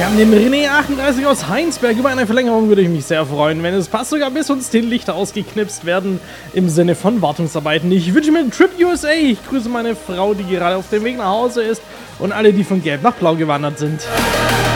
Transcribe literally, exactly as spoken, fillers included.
Wir haben den René achtunddreißig aus Heinsberg. Über eine Verlängerung würde ich mich sehr freuen, wenn es passt, sogar bis uns die Lichter ausgeknipst werden im Sinne von Wartungsarbeiten. Ich wünsche mir einen Trip U S A. Ich grüße meine Frau, die gerade auf dem Weg nach Hause ist und alle, die von Gelb nach Blau gewandert sind.